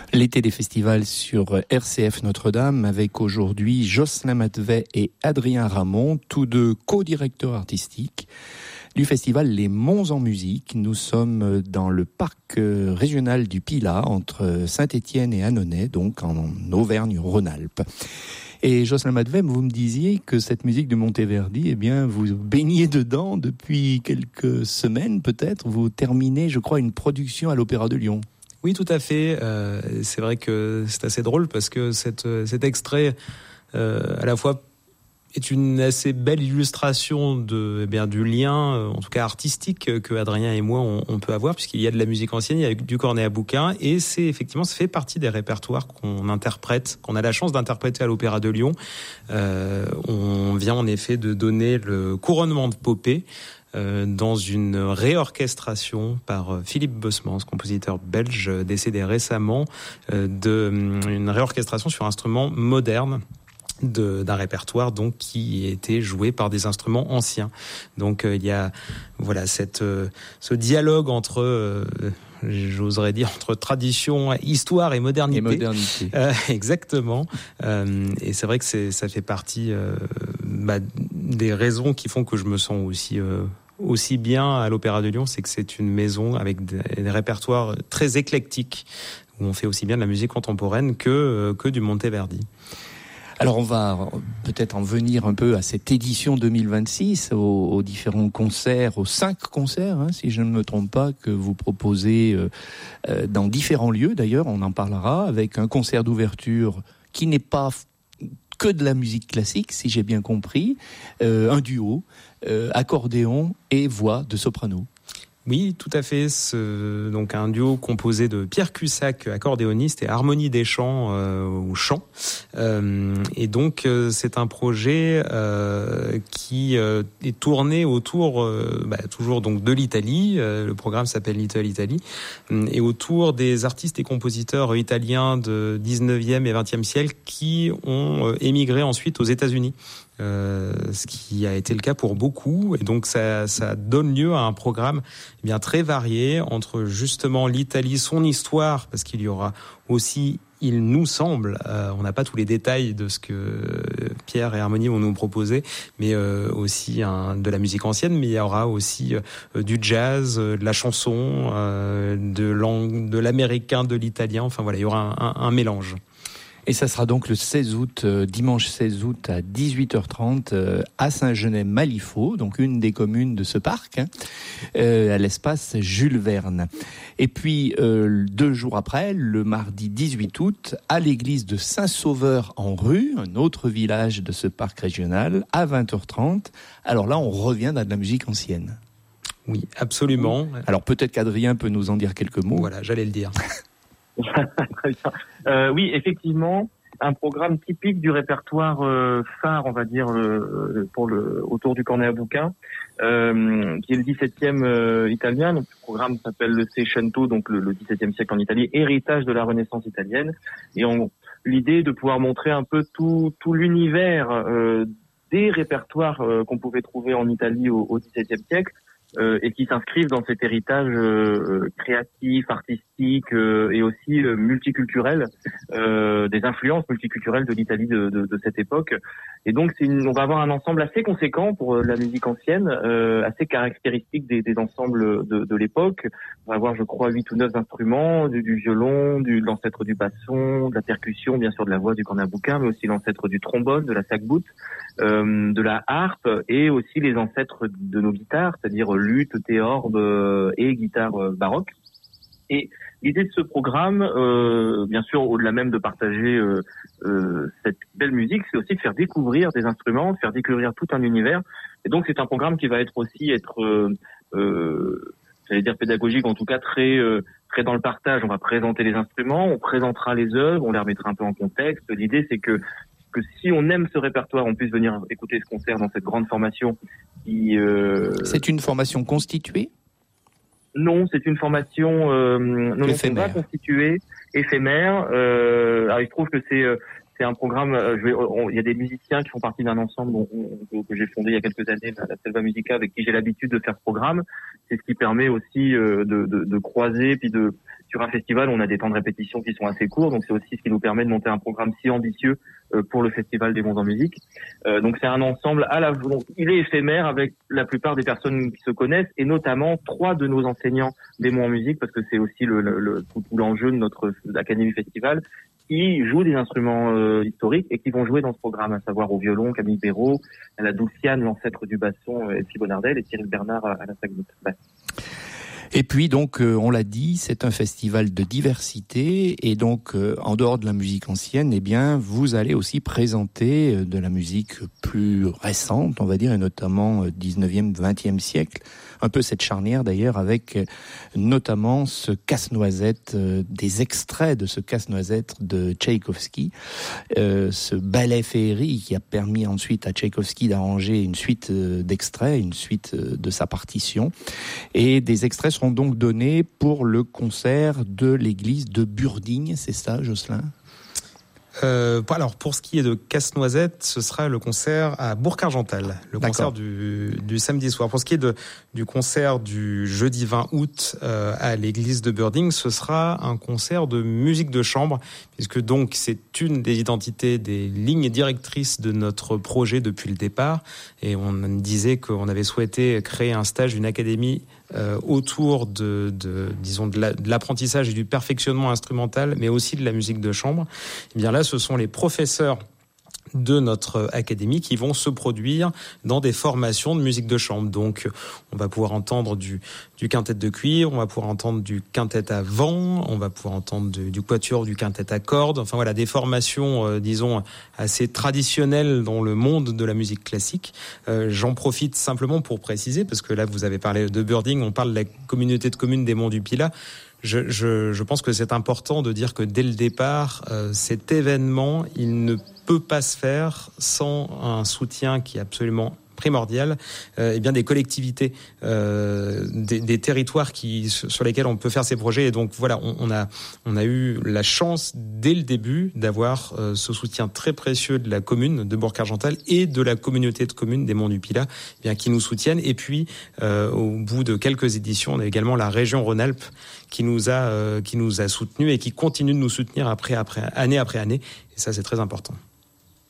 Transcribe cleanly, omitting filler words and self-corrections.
L'été des festivals sur RCF Notre-Dame avec aujourd'hui Jocelyn Matvet et Adrien Ramon, tous deux co-directeurs artistiques du festival Les Monts en Musique. Nous sommes dans le parc régional du Pilat entre Saint-Étienne et Annonay, donc en Auvergne-Rhône-Alpes. Et Jocelyn Matvet, vous me disiez que cette musique de Monteverdi, eh bien, vous baignez dedans depuis quelques semaines peut-être. Vous terminez, je crois, une production à l'Opéra de Lyon. Oui, tout à fait. C'est vrai que c'est assez drôle parce que cet extrait, à la fois, est une assez belle illustration du lien, en tout cas artistique, que Adrien et moi on peut avoir, puisqu'il y a de la musique ancienne, il y a du cornet à bouquin, et ça fait partie des répertoires qu'on interprète, qu'on a la chance d'interpréter à l'Opéra de Lyon. On vient en effet de donner le couronnement de Popée dans une réorchestration par Philippe Bosmans, compositeur belge décédé récemment, une réorchestration sur instruments modernes d'un répertoire donc qui était joué par des instruments anciens. Donc il y a ce dialogue entre j'oserais dire entre tradition, histoire et modernité. Exactement. Et c'est vrai que ça fait partie des raisons qui font que je me sens aussi bien à l'Opéra de Lyon, c'est que c'est une maison avec des répertoires très éclectiques où on fait aussi bien de la musique contemporaine que du Monteverdi. Alors on va peut-être en venir un peu à cette édition 2026, aux différents concerts, aux 5 concerts, si je ne me trompe pas, que vous proposez dans différents lieux. D'ailleurs, on en parlera, avec un concert d'ouverture qui n'est pas que de la musique classique, si j'ai bien compris, un duo, accordéon et voix de soprano. Oui, tout à fait. Donc un duo composé de Pierre Cussac, accordéoniste, et Harmonie Deschamps au chant. Et donc c'est un projet qui est tourné autour toujours donc de l'Italie. Le programme s'appelle Little Italy, et autour des artistes et compositeurs italiens de 19e et 20e siècle qui ont émigré ensuite aux États-Unis. Ce qui a été le cas pour beaucoup, et donc ça donne lieu à un programme bien très varié entre justement l'Italie, son histoire, parce qu'il y aura aussi, il nous semble, on n'a pas tous les détails de ce que Pierre et Harmonie vont nous proposer, mais aussi de la musique ancienne, mais il y aura aussi du jazz, de la chanson, de l'américain, de l'italien, enfin voilà, il y aura un mélange. Et ça sera donc le 16 août, dimanche 16 août à 18h30 à Saint-Genès-Malifaux, donc une des communes de ce parc, à l'espace Jules Verne. Et puis 2 jours après, le mardi 18 août, à l'église de Saint-Sauveur-en-Rue, un autre village de ce parc régional, à 20h30. Alors là, on revient dans de la musique ancienne. Oui, absolument. Alors peut-être qu'Adrien peut nous en dire quelques mots. Voilà, j'allais le dire. Très bien. Oui, effectivement, un programme typique du répertoire phare, on va dire, autour du cornet à bouquin, qui est le 17e italien. Donc, le programme s'appelle le Seicento, donc le 17e siècle en Italie, héritage de la Renaissance italienne. Et l'idée de pouvoir montrer un peu tout l'univers des répertoires qu'on pouvait trouver en Italie au XVIIe siècle. Et qui s'inscrivent dans cet héritage créatif, artistique et aussi multiculturel, des influences multiculturelles de l'Italie de cette époque. Et donc on va avoir un ensemble assez conséquent pour la musique ancienne, assez caractéristique des ensembles de l'époque. On va avoir, je crois, 8 ou 9 instruments, du violon, de l'ancêtre du basson, de la percussion, bien sûr de la voix, du cornet à bouquin, mais aussi l'ancêtre du trombone, de la sac-boute, de la harpe, et aussi les ancêtres de nos guitares, c'est-à-dire luth, théorbe et guitare baroque. Et l'idée de ce programme, bien sûr, au-delà même de partager cette belle musique, c'est aussi de faire découvrir des instruments, de faire découvrir tout un univers. Et donc c'est un programme qui va être j'allais dire pédagogique, en tout cas très dans le partage. On va présenter les instruments, on présentera les œuvres, on les remettra un peu en contexte. L'idée, c'est que si on aime ce répertoire, on puisse venir écouter ce concert dans cette grande formation. C'est une formation constituée ? Non, c'est une formation éphémère. Pas constituée, éphémère. Alors il se trouve que c'est un programme. Il y a des musiciens qui font partie d'un ensemble que j'ai fondé il y a quelques années, la Selva Musica, avec qui j'ai l'habitude de faire ce programme. C'est ce qui permet aussi de croiser puis sur un festival, on a des temps de répétition qui sont assez courts, donc c'est aussi ce qui nous permet de monter un programme si ambitieux pour le Festival des Monts en Musique. Donc c'est un ensemble il est éphémère avec la plupart des personnes qui se connaissent, et notamment 3 de nos enseignants des Monts en Musique, parce que c'est aussi tout l'enjeu de notre Académie Festival, qui jouent des instruments historiques et qui vont jouer dans ce programme, à savoir au violon Camille Béraud, à la dulciane, l'ancêtre du basson Elfie Bonardel, et Cyril Bernard à la saxophone. Et puis donc, on l'a dit, c'est un festival de diversité, et donc en dehors de la musique ancienne, eh bien, vous allez aussi présenter de la musique plus récente, on va dire, et notamment 19e, 20e siècle. Un peu cette charnière d'ailleurs, avec notamment ce Casse-Noisette, des extraits de ce Casse-Noisette de Tchaïkovski, ce ballet féerie qui a permis ensuite à Tchaïkovski d'arranger une suite d'extraits, une suite de sa partition, et des extraits seront donc donnés pour le concert de l'église de Burdignes, c'est ça, Jocelyn ? Alors, pour ce qui est de Casse-Noisette, ce sera le concert à Bourg-Argental, le concert du samedi soir. Pour ce qui est du concert du jeudi 20 août à l'église de Burdignes, ce sera un concert de musique de chambre, puisque donc c'est une des identités, des lignes directrices de notre projet depuis le départ. Et on disait qu'on avait souhaité créer un stage, une académie autour de l'apprentissage et du perfectionnement instrumental, mais aussi de la musique de chambre. Et bien là, ce sont les professeurs de notre académie qui vont se produire dans des formations de musique de chambre. Donc, on va pouvoir entendre du quintet de cuivre, on va pouvoir entendre du quintet à vent, on va pouvoir entendre du quatuor, du quintet à cordes. Enfin voilà, des formations, disons, assez traditionnelles dans le monde de la musique classique. J'en profite simplement pour préciser, parce que là, vous avez parlé de Burdignes, on parle de la communauté de communes des Monts du Pilat. Je pense que c'est important de dire que dès le départ, cet événement, il ne peut pas se faire sans un soutien qui est absolument primordial, bien des collectivités, des territoires sur lesquels on peut faire ces projets. Et donc voilà, on a eu la chance dès le début d'avoir ce soutien très précieux de la commune de Bourg-Argental et de la communauté de communes des Monts du Pilat, bien qui nous soutiennent. Et puis au bout de quelques éditions, on a également la région Rhône-Alpes qui nous a soutenus et qui continue de nous soutenir année après année. Et ça, c'est très important.